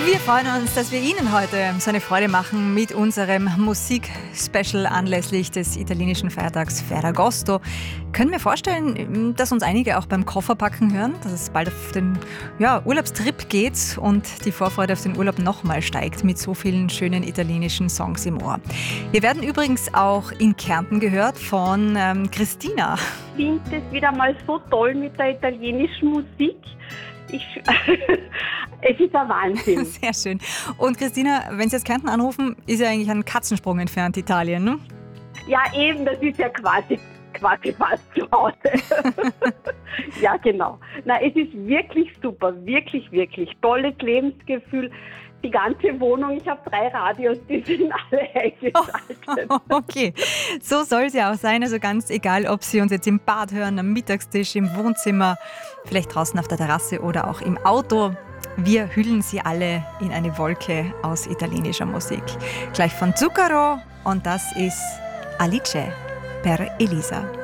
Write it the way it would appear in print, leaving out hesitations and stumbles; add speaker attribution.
Speaker 1: Wir freuen uns, dass wir Ihnen heute so eine Freude machen mit unserem Musikspecial anlässlich des italienischen Feiertags Ferragosto. Können wir vorstellen, dass uns einige auch beim Kofferpacken hören, dass es bald auf den Urlaubstrip geht und die Vorfreude auf den Urlaub nochmal steigt mit so vielen schönen italienischen Songs im Ohr. Wir werden übrigens auch in Kärnten gehört von Christina.
Speaker 2: Ich finde es wieder mal so toll mit der italienischen Musik. Es ist ein Wahnsinn.
Speaker 1: Sehr schön. Und Christina, wenn Sie aus Kärnten anrufen, ist ja eigentlich ein Katzensprung entfernt Italien, ne?
Speaker 2: Ja, eben, das ist ja quasi fast zu Hause. Ja, genau. Na, es ist wirklich super, wirklich, wirklich tolles Lebensgefühl. Die ganze Wohnung, ich habe 3 Radios, die sind alle eingeschaltet.
Speaker 1: Okay, so soll es ja auch sein. Also ganz egal, ob Sie uns jetzt im Bad hören, am Mittagstisch, im Wohnzimmer, vielleicht draußen auf der Terrasse oder auch im Auto. Wir hüllen Sie alle in eine Wolke aus italienischer Musik. Gleich von Zucchero und das ist Alice per Elisa.